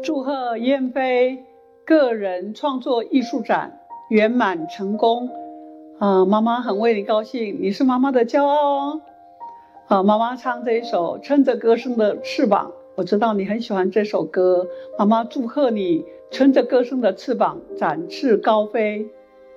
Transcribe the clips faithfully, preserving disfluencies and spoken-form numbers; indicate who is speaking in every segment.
Speaker 1: 祝贺燕飞个人创作艺术展圆满成功。呃，妈妈很为你高兴，你是妈妈的骄傲哦。呃，妈妈唱这一首《撑着歌声的翅膀》，我知道你很喜欢这首歌，妈妈祝贺你撑着歌声的翅膀，展翅高飞。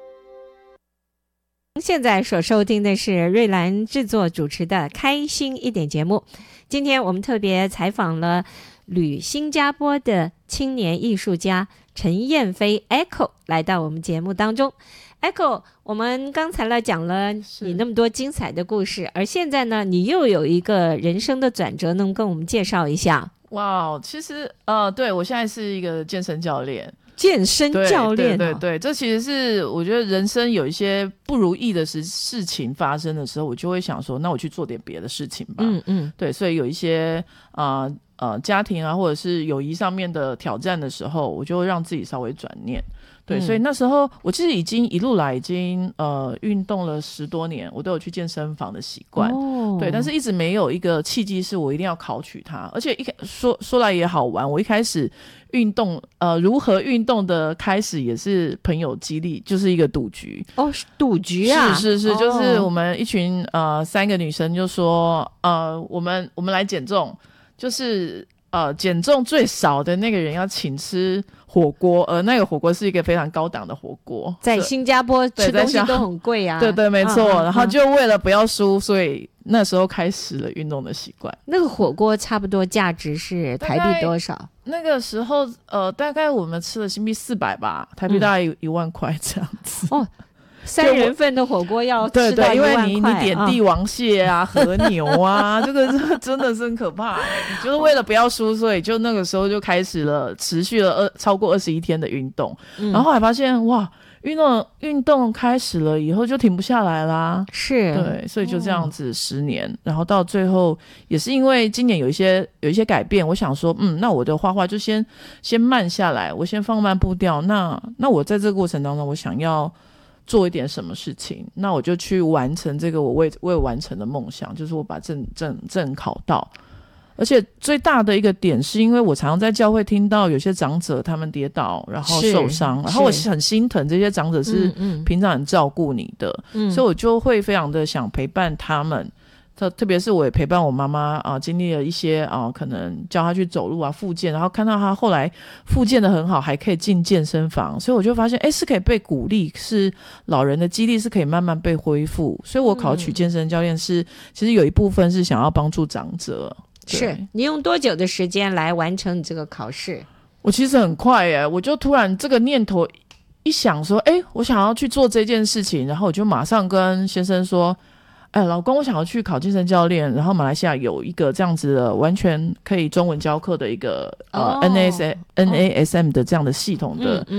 Speaker 2: 现在所收听的是瑞兰制作主持的开心一点节目。今天我们特别采访了旅新加坡的青年艺术家陈燕飞 Echo 来到我们节目当中。 Echo， 我们刚才来讲了你那么多精彩的故事，而现在呢你又有一个人生的转折，能跟我们介绍一下？
Speaker 3: 哇，其实呃，对，我现在是一个健身教练。
Speaker 2: 健身教练、哦、
Speaker 3: 对对对对，这其实是我觉得人生有一些不如意的事事情发生的时候，我就会想说那我去做点别的事情吧。嗯嗯，对，所以有一些呃呃家庭啊或者是友谊上面的挑战的时候，我就会让自己稍微转念。对、嗯、所以那时候我其实已经一路来已经呃运动了十多年，我都有去健身房的习惯、哦、对，但是一直没有一个契机是我一定要考取它。而且一说说来也好玩，我一开始运动呃如何运动的开始也是朋友激励，就是一个赌局。
Speaker 2: 哦，赌局啊？
Speaker 3: 是是是、哦、就是我们一群呃三个女生就说呃我们我们来减重，就是呃减重最少的那个人要请吃火锅，而那个火锅是一个非常高档的火锅，
Speaker 2: 在新加坡吃东西都很贵啊。
Speaker 3: 对对没错、嗯、然后就为了不要输，所以那时候开始了运动的习惯。
Speaker 2: 那个火锅差不多价值是台币多少？
Speaker 3: 那个时候呃大概我们吃了新币四百吧，台币大概一万块这样子、
Speaker 2: 嗯、哦，三人份的火锅要吃到一万块。对对，因为你你点帝王蟹啊、和、嗯、牛啊这个真的是很可怕、欸、就是为了不要输，所以就那个时候就开始了持续了二超过二十一天的运动、嗯、然后还发现哇运动运动开始了以后就停不下来啦。 是，
Speaker 3: 对，所以就这样子十年、哦、然后到最后也是因为今年有一些有一些改变，我想说嗯那我的画画就先先慢下来，我先放慢步调，那那我在这个过程当中我想要做一点什么事情，那我就去完成这个我未未完成的梦想，就是我把证证证考到。而且最大的一个点是因为我常常在教会听到有些长者他们跌倒然后受伤，然后我很心疼这些长者是平常很照顾你的、嗯嗯、所以我就会非常的想陪伴他们，特特别是我也陪伴我妈妈啊，经历了一些啊，可能教她去走路啊复健，然后看到她后来复健的很好，还可以进健身房，所以我就发现哎，是可以被鼓励，是老人的肌力是可以慢慢被恢复，所以我考取健身教练是、嗯、其实有一部分是想要帮助长者。
Speaker 2: 是，你用多久的时间来完成你这个考试？
Speaker 3: 我其实很快耶，我就突然这个念头一想说哎，我想要去做这件事情，然后我就马上跟先生说哎，老公我想要去考健身教练，然后马来西亚有一个这样子的完全可以中文教课的一个、哦、呃 N A S M 的这样的系统的、嗯嗯